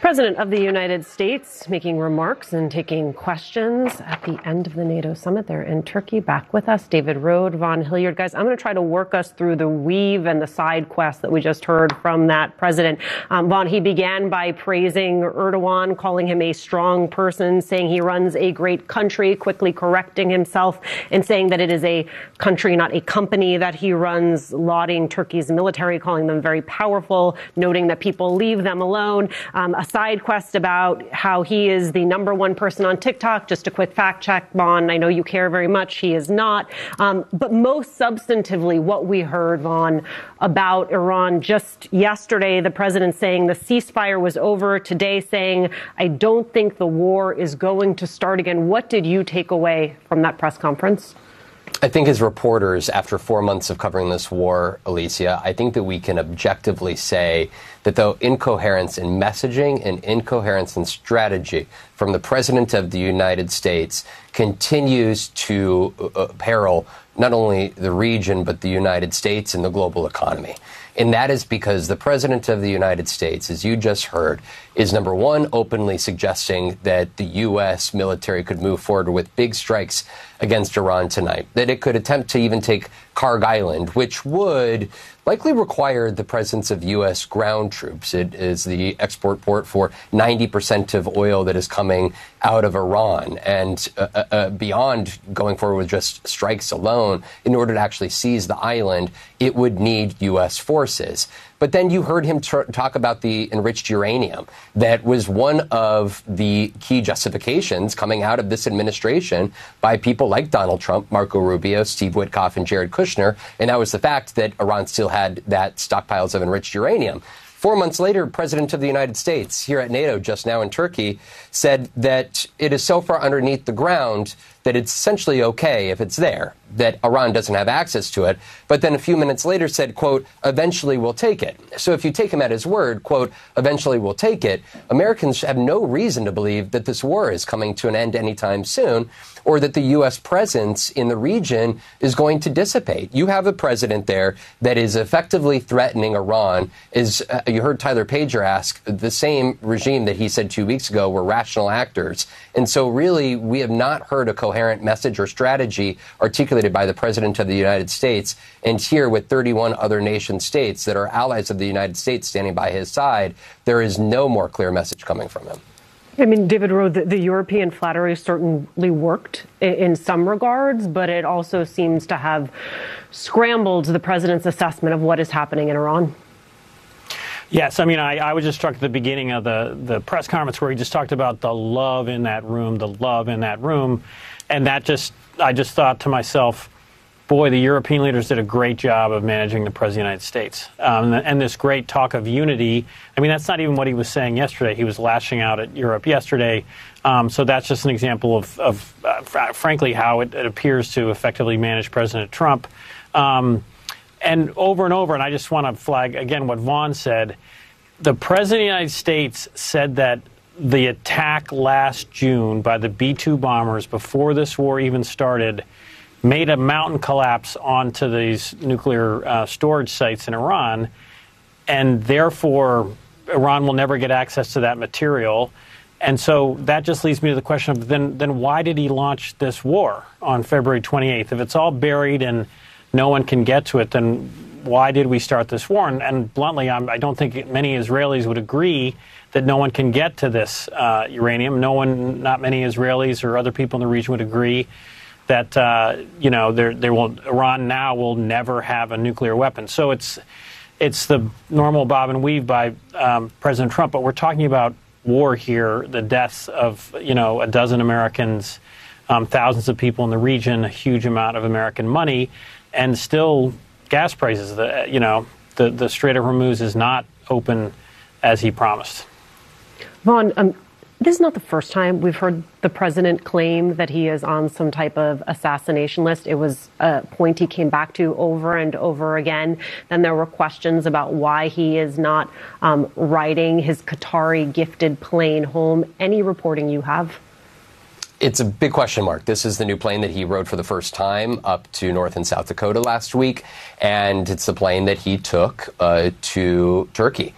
President of the United States making remarks and taking questions at the end of the NATO summit there in Turkey. Back with us, David Rohde, Vaughn Hilliard. Guys, I'm going to try to work us through the weave and the side quest that we just heard from that president. Vaughn, he began by praising Erdogan, calling him a strong person, saying he runs a great country, quickly correcting himself and saying that it is a country, not a company, that he runs, lauding Turkey's military, calling them very powerful, noting that people leave them alone. A side quest about how he is the #1 person on TikTok. Just a quick fact check, Vaughn. I know you care very much. He is not. But most substantively, what we heard, Vaughn, about Iran just yesterday, the president saying the ceasefire was over, today saying, I don't think the war is going to start again. What did you take away from that press conference? I think as reporters, after 4 months of covering this war, Alicia, I think that we can objectively say that though incoherence in messaging and incoherence in strategy from the President of the United States continues to peril not only the region, but the United States and the global economy. And that is because the President of the United States, as you just heard, is #1, openly suggesting that the U.S. military could move forward with big strikes against Iran tonight, that it could attempt to even take Kharg Island, which would likely require the presence of U.S. ground troops. It is the export port for 90% of oil that is coming out of Iran. And beyond going forward with just strikes alone, in order to actually seize the island, it would need U.S. forces. But then you heard him talk about the enriched uranium. That was one of the key justifications coming out of this administration by people like Donald Trump, Marco Rubio, Steve Witkoff, and Jared Kushner. And that was the fact that Iran still had that stockpiles of enriched uranium. 4 months later, President of the United States here at NATO just now in Turkey said that it is so far underneath the ground that it's essentially okay if it's there, that Iran doesn't have access to it. But then a few minutes later said, quote, eventually we'll take it. So if you take him at his word, quote, eventually we'll take it, Americans have no reason to believe that this war is coming to an end anytime soon, or that the U.S. presence in the region is going to dissipate. You have a president there that is effectively threatening Iran. You heard Tyler Pager ask, the same regime that he said 2 weeks ago were rational actors. And so really, we have not heard a coherent message or strategy articulated by the President of the United States. And here, with 31 other nation states that are allies of the United States standing by his side, there is no more clear message coming from him. I mean, David Rohde, the European flattery certainly worked in some regards, but it also seems to have scrambled the president's assessment of what is happening in Iran. Yes, I mean, I was just struck at the beginning of the press conference where he just talked about the love in that room, and I just thought to myself, boy, the European leaders did a great job of managing the President of the United States. And this great talk of unity, I mean, that's not even what he was saying yesterday. He was lashing out at Europe yesterday. So that's just an example of frankly, how it appears to effectively manage President Trump. And over, and I just want to flag, again, what Vaughn said. The President of the United States said that the attack last June by the B-2 bombers, before this war even started, made a mountain collapse onto these nuclear storage sites in Iran, and therefore Iran will never get access to that material. And so that just leads me to the question of then why did he launch this war on February 28th? If it's all buried and no one can get to it, then why did we start this war? And bluntly, I don't think many Israelis would agree that no one can get to this uranium. Not many Israelis or other people in the region would agree that Iran now will never have a nuclear weapon. So it's the normal bob and weave by President Trump, but we're talking about war here, the deaths of a dozen Americans, thousands of people in the region, a huge amount of American money, and still gas prices. The Strait of Hormuz is not open as he promised. Vaughn, this is not the first time we've heard the president claim that he is on some type of assassination list. It was a point he came back to over and over again. Then there were questions about why he is not riding his Qatari gifted plane home. Any reporting you have? It's a big question mark. This is the new plane that he rode for the first time up to North and South Dakota last week, and it's the plane that he took to Turkey.